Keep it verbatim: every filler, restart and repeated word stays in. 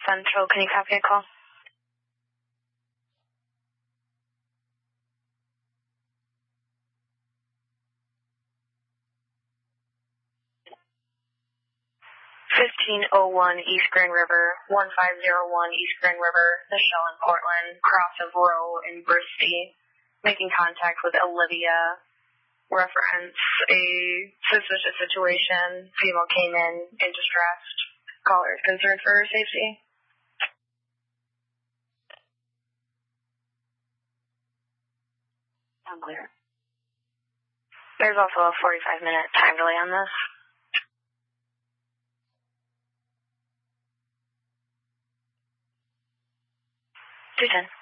Central, can you copy a call? fifteen oh one East Grand River, one five zero one East Grand River, Michelle in Portland, cross of Roe in Bristol, making contact with Olivia. Reference a suspicious situation. Female came in in distress. Caller is concerned for her safety. I'm clear. There's also a forty-five minute time delay on this. two ten.